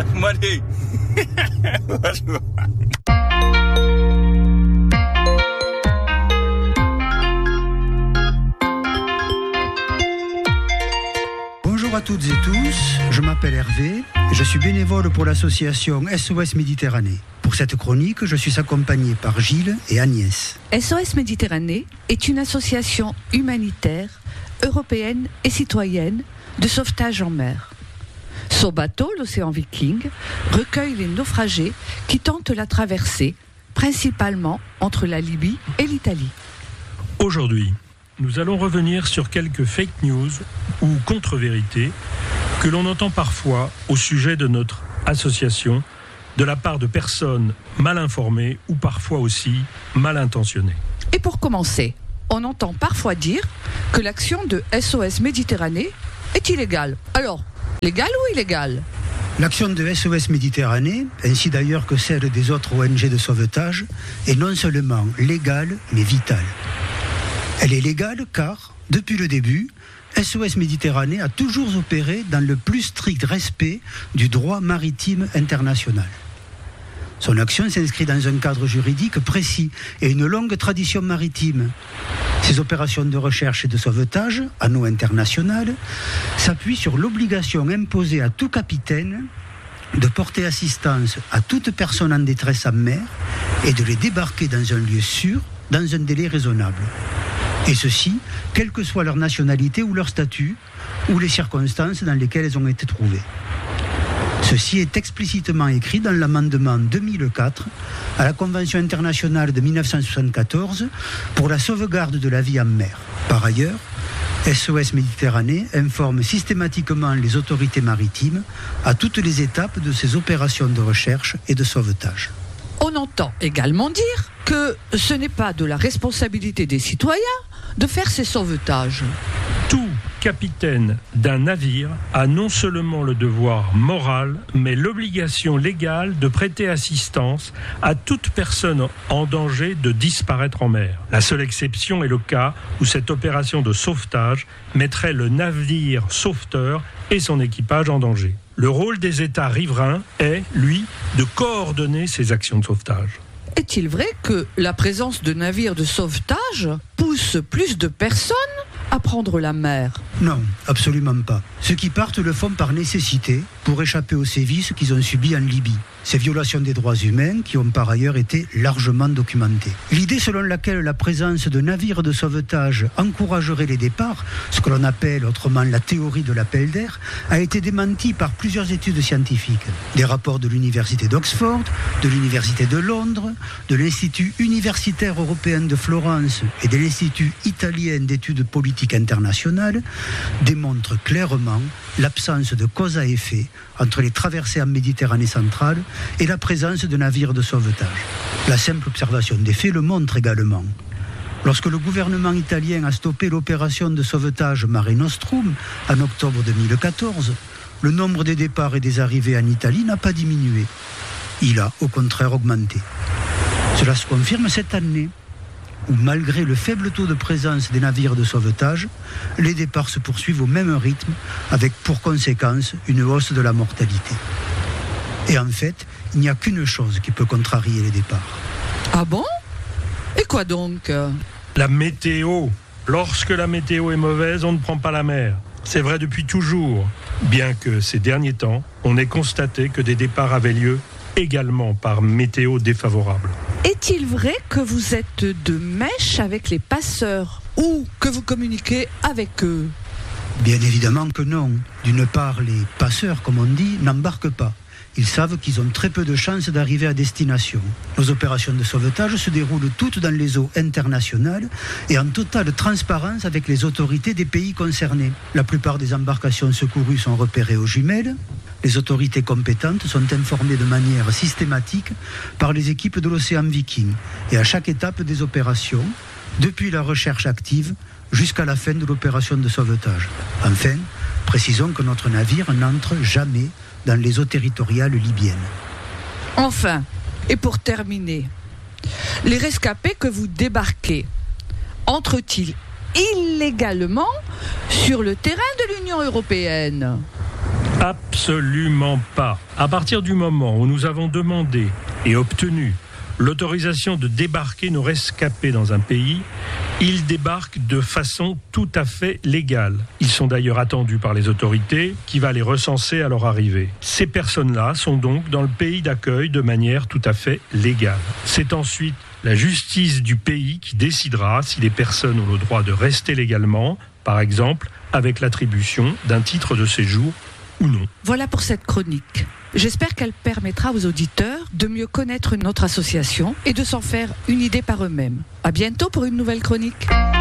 Allez. Bonjour à toutes et tous, je m'appelle Hervé et je suis bénévole pour l'association SOS Méditerranée. Pour cette chronique, je suis accompagné par Gilles et Agnès. SOS Méditerranée est une association humanitaire, européenne et citoyenne de sauvetage en mer. Son bateau, l'Océan Viking, recueille les naufragés qui tentent la traversée, principalement entre la Libye et l'Italie. Aujourd'hui, nous allons revenir sur quelques fake news ou contre-vérités que l'on entend parfois au sujet de notre association de la part de personnes mal informées ou parfois aussi mal intentionnées. Et pour commencer, on entend parfois dire que l'action de SOS Méditerranée est illégale. Alors, légale ou illégale ? L'action de SOS Méditerranée, ainsi d'ailleurs que celle des autres ONG de sauvetage, est non seulement légale, mais vitale. Elle est légale car, depuis le début, SOS Méditerranée a toujours opéré dans le plus strict respect du droit maritime international. Son action s'inscrit dans un cadre juridique précis et une longue tradition maritime. Ces opérations de recherche et de sauvetage, à eau internationale, s'appuient sur l'obligation imposée à tout capitaine de porter assistance à toute personne en détresse en mer et de les débarquer dans un lieu sûr, dans un délai raisonnable. Et ceci, quelle que soit leur nationalité ou leur statut, ou les circonstances dans lesquelles elles ont été trouvées. Ceci est explicitement écrit dans l'amendement 2004 à la Convention internationale de 1974 pour la sauvegarde de la vie en mer. Par ailleurs, SOS Méditerranée informe systématiquement les autorités maritimes à toutes les étapes de ces opérations de recherche et de sauvetage. On entend également dire que ce n'est pas de la responsabilité des citoyens de faire ces sauvetages. Tout capitaine d'un navire a non seulement le devoir moral, mais l'obligation légale de prêter assistance à toute personne en danger de disparaître en mer. La seule exception est le cas où cette opération de sauvetage mettrait le navire sauveteur et son équipage en danger. Le rôle des États riverains est, lui, de coordonner ces actions de sauvetage. Est-il vrai que la présence de navires de sauvetage pousse plus de personnes à prendre la mer ? Non, absolument pas. Ceux qui partent le font par nécessité pour échapper aux sévices qu'ils ont subis en Libye. Ces violations des droits humains qui ont par ailleurs été largement documentées. L'idée selon laquelle la présence de navires de sauvetage encouragerait les départs, ce que l'on appelle autrement la théorie de l'appel d'air, a été démentie par plusieurs études scientifiques. Des rapports de l'université d'Oxford, de l'université de Londres, de l'Institut universitaire européen de Florence et de l'Institut italien d'études politiques internationales démontrent clairement l'absence de cause à effet entre les traversées en Méditerranée centrale et la présence de navires de sauvetage. La simple observation des faits le montre également. Lorsque le gouvernement italien a stoppé l'opération de sauvetage Mare Nostrum en octobre 2014, le nombre des départs et des arrivées en Italie n'a pas diminué. Il a au contraire augmenté. Cela se confirme cette année, où malgré le faible taux de présence des navires de sauvetage, les départs se poursuivent au même rythme, avec pour conséquence une hausse de la mortalité. Et en fait, il n'y a qu'une chose qui peut contrarier les départs. Ah bon ? Et quoi donc ? La météo. Lorsque la météo est mauvaise, on ne prend pas la mer. C'est vrai depuis toujours, bien que ces derniers temps, on ait constaté que des départs avaient lieu également par météo défavorable. Est-il vrai que vous êtes de mèche avec les passeurs ou que vous communiquez avec eux ? Bien évidemment que non. D'une part, les passeurs, comme on dit, n'embarquent pas. Ils savent qu'ils ont très peu de chances d'arriver à destination. Nos opérations de sauvetage se déroulent toutes dans les eaux internationales et en totale transparence avec les autorités des pays concernés. La plupart des embarcations secourues sont repérées aux jumelles. Les autorités compétentes sont informées de manière systématique par les équipes de l'Océan Viking et à chaque étape des opérations, depuis la recherche active jusqu'à la fin de l'opération de sauvetage. Enfin, précisons que notre navire n'entre jamais dans les eaux territoriales libyennes. Enfin, et pour terminer, les rescapés que vous débarquez entrent-ils illégalement sur le terrain de l'Union européenne ? Absolument pas. À partir du moment où nous avons demandé et obtenu l'autorisation de débarquer nos rescapés dans un pays, ils débarquent de façon tout à fait légale. Ils sont d'ailleurs attendus par les autorités qui va les recenser à leur arrivée. Ces personnes-là sont donc dans le pays d'accueil de manière tout à fait légale. C'est ensuite la justice du pays qui décidera si les personnes ont le droit de rester légalement, par exemple avec l'attribution d'un titre de séjour ou non. Voilà pour cette chronique. J'espère qu'elle permettra aux auditeurs de mieux connaître notre association et de s'en faire une idée par eux-mêmes. À bientôt pour une nouvelle chronique.